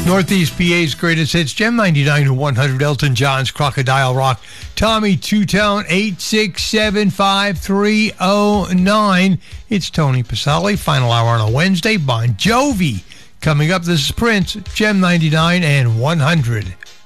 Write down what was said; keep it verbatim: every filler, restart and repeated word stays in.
Northeast P A's greatest hits, Gem ninety-nine to one hundred, Elton John's Crocodile Rock. Tommy Two-Tone, eight six seven five three oh nine. It's Tony Pasali, final hour on a Wednesday. Bon Jovi coming up. This is Prince, Gem ninety-nine and one hundred.